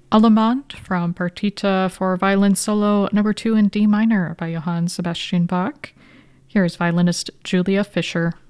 Allemande from Partita for Violin Solo Number 2 in D minor by Johann Sebastian Bach. Here is violinist Julia Fischer.